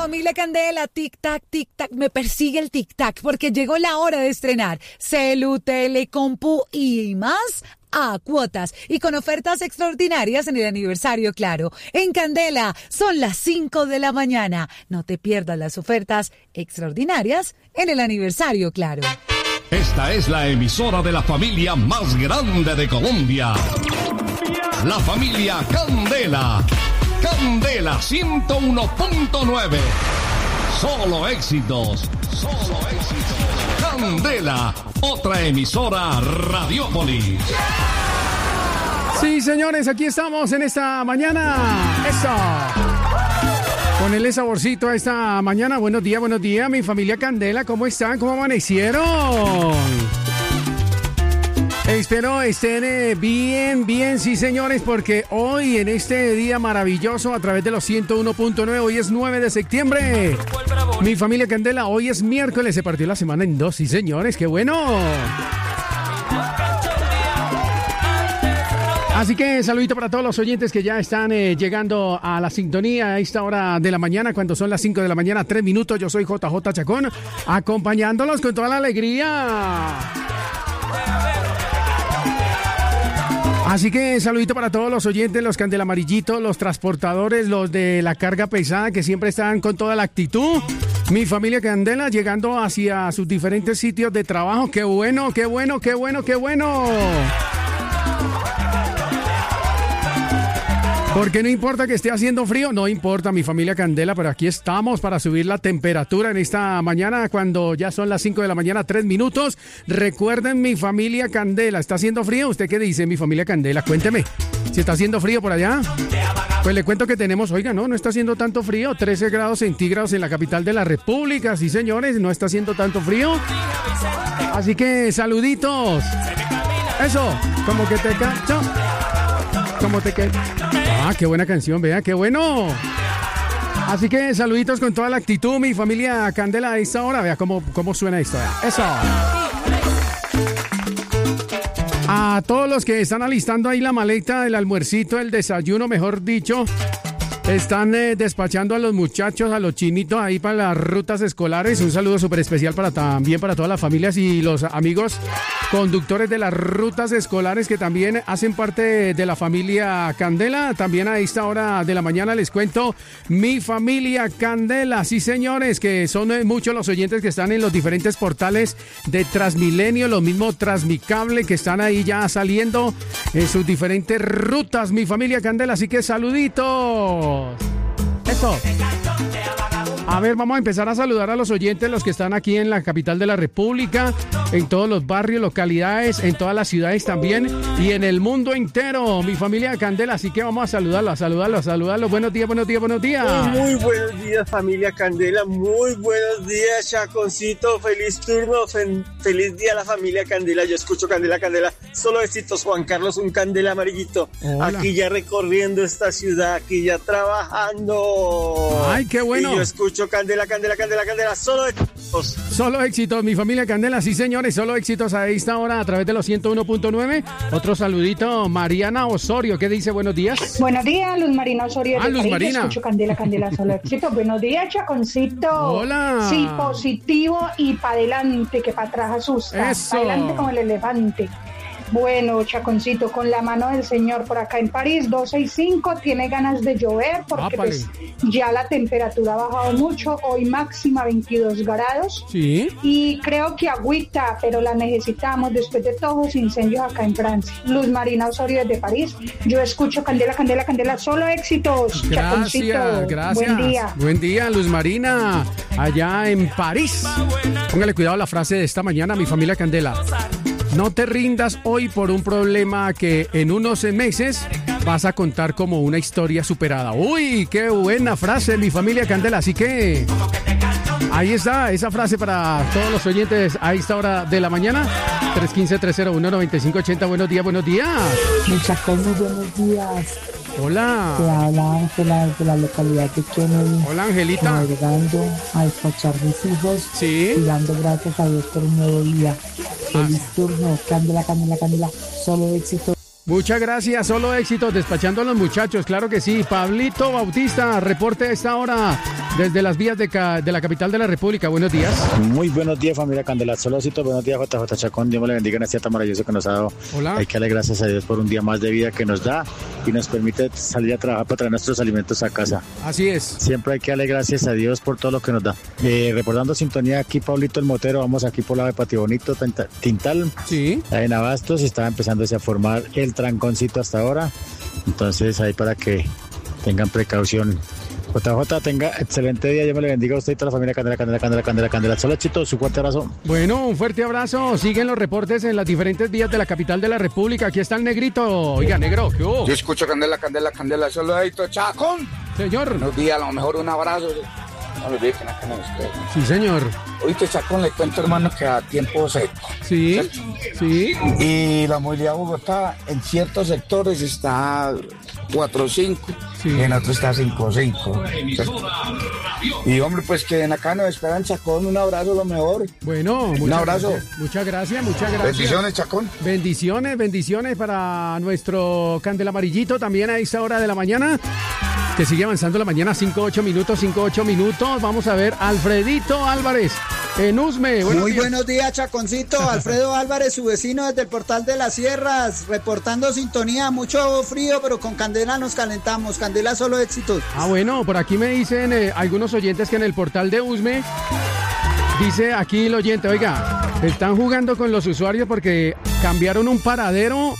familia Candela, tic-tac, me persigue el tic-tac porque llegó la hora de estrenar Celu, Tele, Compu y más a cuotas y con ofertas extraordinarias en el aniversario Claro. En Candela son las 5 de la mañana. No te pierdas las ofertas extraordinarias en el aniversario Claro. Esta es la emisora de la familia más grande de Colombia. La familia Candela. Candela 101.9. Solo éxitos. Solo éxitos. Candela, otra emisora Radiópolis. Sí, señores, aquí estamos en esta mañana. Eso. Ponele saborcito a esta mañana. Buenos días, mi familia Candela. ¿Cómo están? ¿Cómo amanecieron? Espero estén bien, sí, señores, porque hoy, en este día maravilloso, a través de los 101.9, hoy es 9 de septiembre. Mi familia Candela, hoy es miércoles, se partió la semana en dos, sí, señores, qué bueno. Así que saludito para todos los oyentes que ya están llegando a la sintonía a esta hora de la mañana, cuando son las 5 de la mañana, 3 minutos. Yo soy JJ Chacón, acompañándolos con toda la alegría. Así que saludito para todos los oyentes, los candelamarillitos, los transportadores, los de la carga pesada que siempre están con toda la actitud. Mi familia Candela llegando hacia sus diferentes sitios de trabajo. ¡Qué bueno, qué bueno, qué bueno, qué bueno! Porque no importa que esté haciendo frío, no importa mi familia Candela, pero aquí estamos para subir la temperatura en esta mañana cuando ya son las 5 de la mañana, 3 minutos. Recuerden mi familia Candela, ¿está haciendo frío? ¿Usted qué dice mi familia Candela? Cuénteme, si está haciendo frío por allá. Pues le cuento que tenemos, oiga, no está haciendo tanto frío, 13 grados centígrados en la capital de la República, sí señores, no está haciendo tanto frío. Así que saluditos. Eso, como que te cacho. Como te que... Ah, qué buena canción, vea, qué bueno. Así que saluditos con toda la actitud, mi familia Candela a esta hora. Vea cómo suena esto, vea. Eso. A todos los que están alistando ahí la maleta, el almuercito, el desayuno, mejor dicho. Están despachando a los muchachos, a los chinitos ahí para las rutas escolares. Un saludo súper especial también para todas las familias y los amigos conductores de las rutas escolares que también hacen parte de la familia Candela. También a esta hora de la mañana les cuento mi familia Candela. Sí, señores, que son muchos los oyentes que están en los diferentes portales de Transmilenio, los mismos Transmicable que están ahí ya saliendo en sus diferentes rutas. Mi familia Candela, así que saluditos. Eso. A ver, vamos a empezar a saludar a los oyentes, los que están aquí en la capital de la República, en todos los barrios, localidades, en todas las ciudades también y en el mundo entero, mi familia Candela. Así que vamos a saludarlos. Buenos días. Muy buenos días, familia Candela. Muy buenos días, Chaconcito. Feliz turno, feliz día a la familia Candela. Yo escucho Candela. Solo éxitos, Juan Carlos, un Candela amarillito. Hola. Aquí ya recorriendo esta ciudad, aquí ya trabajando. Ay, qué bueno. Y yo escucho Candela, solo éxitos. Solo éxitos, mi familia Candela, sí señores, solo éxitos a esta hora a través de los 101.9. Otro saludito, Mariana Osorio, ¿qué dice? Buenos días. Buenos días, Luz Marina Osorio. Luz Marina. Escucho Candela, solo éxitos. Buenos días, Chaconcito. Hola. Sí, positivo y para adelante, que para atrás asusta. Eso. Para adelante como el elefante. Bueno, Chaconcito, con la mano del Señor, por acá en París, 12:05, tiene ganas de llover porque pues, ya la temperatura ha bajado mucho, hoy máxima 22 grados. Sí. Y creo que agüita, pero la necesitamos después de todos los incendios acá en Francia. Luz Marina Osorio desde París, yo escucho Candela, solo éxitos, Chaconcito. Gracias. Buen día, Luz Marina, allá en París. Póngale cuidado a la frase de esta mañana, mi familia Candela. No te rindas hoy por un problema que en unos meses vas a contar como una historia superada. Uy, qué buena frase, mi familia Candela. Así que ahí está esa frase para todos los oyentes a esta hora de la mañana. 315-301-9580. Buenos días. Muchachos, muy buenos días. Hola. Te habla Ángela de la localidad de Kennedy. Hola, Angelita. Navegando a despachar mis hijos. Sí. Y dando gracias a Dios por un nuevo día. Feliz turno. Candela. Solo éxito. Muchas gracias, solo éxitos despachando a los muchachos, claro que sí. Pablito Bautista, reporte a esta hora desde las vías de la capital de la República. Buenos días. Muy buenos días, familia Candela. Solo éxitos, buenos días, JJ Chacón. Dios me le bendiga en este día tan maravilloso que nos ha dado. Hola. Hay que darle gracias a Dios por un día más de vida que nos da y nos permite salir a trabajar para traer nuestros alimentos a casa. Así es. Siempre hay que darle gracias a Dios por todo lo que nos da. Reportando sintonía aquí, Pablito el Motero. Vamos aquí por la de Patio Bonito, Tintal. Sí. En Abastos estaba empezándose a formar el tranconcito hasta ahora. Entonces ahí para que tengan precaución. JJ, tenga excelente día, Dios me le bendiga a usted y toda la familia Candela. Solo éxito, su fuerte abrazo. Bueno, un fuerte abrazo. Siguen los reportes en las diferentes vías de la capital de la República. Aquí está el negrito. Oiga, negro, ¿qué hubo? Yo escucho Candela, solo edito Chacón. Señor. Buenos días, a lo mejor un abrazo. No me dejen acá en ustedes. Sí, señor. Oíste, Chacón, le cuento, hermano, que a tiempo seco. Sí, ¿cierto? sí. Y la movilidad de Bogotá en ciertos sectores está 4-5, Sí. y en otros está 5-5. Y hombre, pues que en acá nos esperan, Chacón, un abrazo, lo mejor. Bueno, Un abrazo. Muchas gracias. Bendiciones, Chacón. Bendiciones para nuestro Candela Amarillito también a esta hora de la mañana. Que sigue avanzando la mañana, 5-8 minutos. Vamos a ver, Alfredito Álvarez, en Usme. Muy buenos días, Chaconcito. Alfredo Álvarez, su vecino desde el Portal de las Sierras, reportando sintonía. Mucho frío, pero con Candela nos calentamos. Candela, solo éxitos. Bueno, por aquí me dicen algunos oyentes que en el Portal de Usme, dice aquí el oyente, oiga, están jugando con los usuarios porque cambiaron un paradero.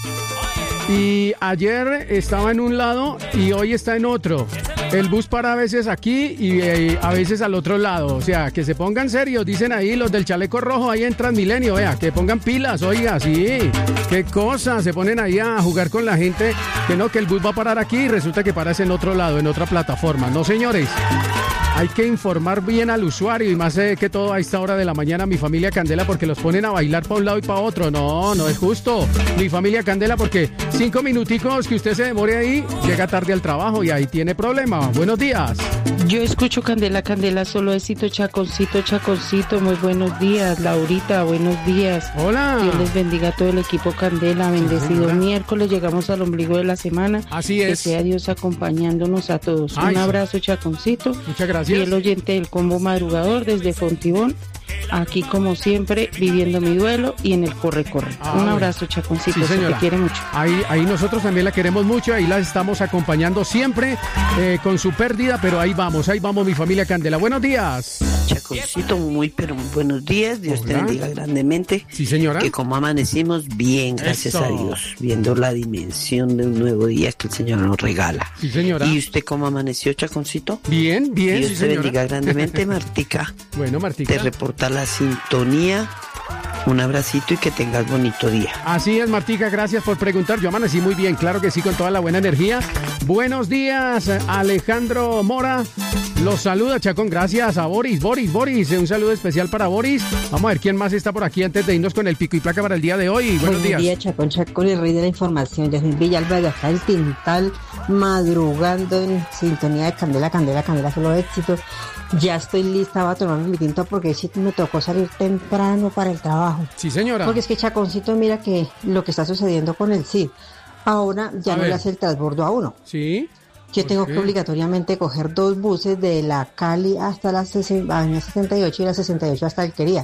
Y ayer estaba en un lado y hoy está en otro. El bus para a veces aquí y a veces al otro lado. O sea, que se pongan serios, dicen ahí los del chaleco rojo ahí en Transmilenio. Vea, que pongan pilas, oiga, sí. Qué cosa, se ponen ahí a jugar con la gente. Que no, que el bus va a parar aquí y resulta que paras en otro lado, en otra plataforma. No, señores. Hay que informar bien al usuario y más que todo a esta hora de la mañana, mi familia Candela, porque los ponen a bailar para un lado y para otro. No es justo. Mi familia Candela, porque 5 minuticos que usted se demore ahí, llega tarde al trabajo y ahí tiene problema. Buenos días. Yo escucho Candela, solo éxito, Chaconcito, muy buenos días. Laurita, buenos días. Hola. Dios les bendiga a todo el equipo Candela, bendecido miércoles, llegamos al ombligo de la semana. Así es. Que sea Dios acompañándonos a todos. Un abrazo, Chaconcito. Muchas gracias. Y el oyente del combo madrugador desde Fontibón, aquí como siempre, viviendo mi duelo y en el corre. Un abrazo, Chaconcito, sí, señora. te quiere mucho. Ahí nosotros también la queremos mucho, ahí la estamos acompañando siempre con su pérdida, pero ahí vamos mi familia Candela. Buenos días. Chaconcito, muy buenos días, Dios te bendiga grandemente. Sí, señora. Que como amanecimos bien, gracias a Dios, viendo la dimensión de un nuevo día que el Señor nos regala. Sí, señora. ¿Y usted cómo amaneció, Chaconcito? Bien, Dios sí, te señora. bendiga grandemente, Martica. Bueno, Martica. Te reporta la sintonía. Un abracito y que tengas bonito día. Así es, Martica, gracias por preguntar. Yo amanecí muy bien, claro que sí, con toda la buena energía. Buenos días, Alejandro Mora. Los saluda, Chacón. Gracias a Boris. Un saludo especial para Boris. Vamos a ver quién más está por aquí antes de irnos con el pico y placa para el día de hoy. Buenos días. Buen día, Chacón, el rey de la información. Yasmin Villalba de acá, el Tintal, madrugando en sintonía de Candela, solo éxito. Ya estoy lista, voy a tomar mi tinto porque sí me tocó salir temprano para el trabajo. Sí, señora. Porque es que, Chaconcito, mira que lo que está sucediendo con el CID, ahora ya no le hace el transbordo a uno. Sí. Yo tengo que obligatoriamente coger 2 buses de la Cali hasta la avenida 68 y la 68 hasta Alquería.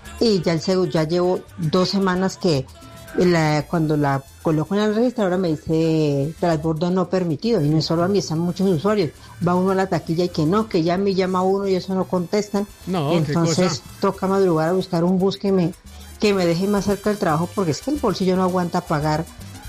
Y ya llevo 2 semanas que cuando la coloco en la registradora me dice transbordo no permitido, y no es solo a mí, están muchos usuarios. Va uno a la taquilla y que no, que ya me llama uno y eso no contestan. No, entonces toca madrugar a buscar un bus que me deje más cerca del trabajo, porque es que el bolsillo no aguanta pagar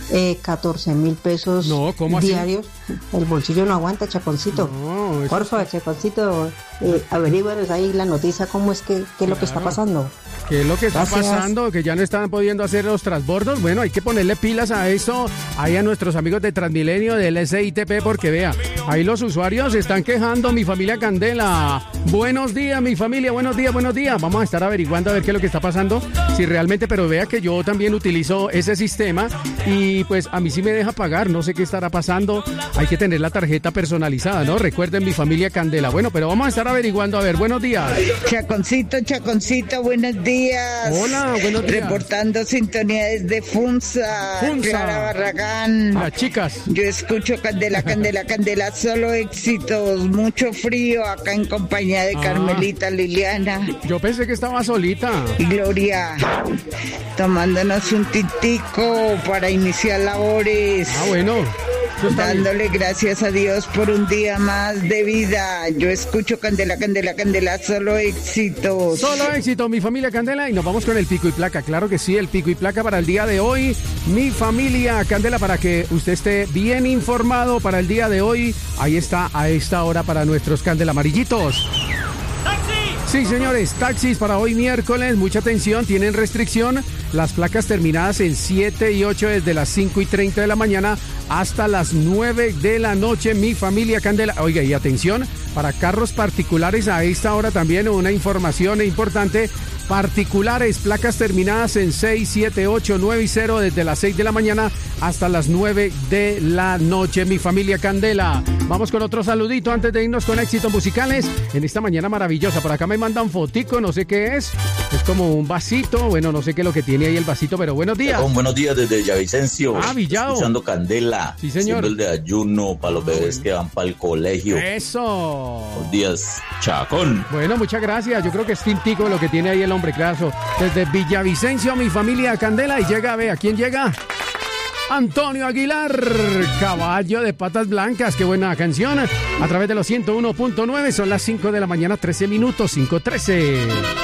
14,000 pesos diarios. El bolsillo no aguanta, Chaconcito. Por favor, Chaconcito, averígüenos ahí la noticia, cómo es qué es lo que está pasando. ¿Qué es lo que está pasando? Que ya no están pudiendo hacer los transbordos. Bueno, hay que ponerle pilas a eso, ahí a nuestros amigos de Transmilenio, del SITP, porque vea, Ahí los usuarios se están quejando, mi familia Candela. Buenos días, mi familia, buenos días, buenos días. Vamos a estar averiguando a ver qué es lo que está pasando. Si realmente, pero vea que yo también utilizo ese sistema y pues a mí sí me deja pagar. No sé qué estará pasando. Hay que tener la tarjeta personalizada, ¿no? Recuerden, mi familia Candela. Bueno, pero vamos a estar averiguando. A ver, buenos días. Chaconcito, buenos días. Hola, buenos días. Reportando sintonía desde Funza. Clara Barragán. Las chicas. Yo escucho Candela, solo éxitos, mucho frío acá en compañía de Carmelita, Liliana. Yo pensé que estaba solita. Y Gloria, tomándonos un tintico para iniciar labores. Bueno. Dándole gracias a Dios por un día más de vida. Yo escucho Candela, solo éxitos. Solo éxito, mi familia Candela. Y nos vamos con el pico y placa. Claro que sí, el pico y placa para el día de hoy. Mi familia Candela, para que usted esté bien informado para el día de hoy. Ahí está, a esta hora para nuestros Candela amarillitos. Sí, señores, taxis para hoy miércoles, mucha atención, tienen restricción. Las placas terminadas en 7 y 8 desde las 5:30 de la mañana hasta las 9 de la noche, mi familia Candela. Oiga, y atención, para carros particulares a esta hora también una información importante. Particulares, placas terminadas en 6, 7, 8, 9 y 0 desde las 6 de la mañana hasta las 9 de la noche, mi familia Candela. Vamos con otro saludito antes de irnos con éxitos musicales en esta mañana maravillosa. Por acá me mandan fotico, no sé qué es como un vasito, bueno, no sé qué es lo que tiene ahí el vasito, pero buenos días. Buenos días desde Villavicencio. Villao. Escuchando Candela. Sí, señor. El de ayuno para los bebés que van para el colegio. Eso. Buenos días, Chacón. Bueno, muchas gracias. Yo creo que es tintico lo que tiene ahí el hombre, claro. Desde Villavicencio, mi familia Candela. Y llega, ¿a quién llega? Antonio Aguilar, Caballo de Patas Blancas, qué buena canción. A través de los 101.9, son las 5 de la mañana, 13 minutos, 5:13.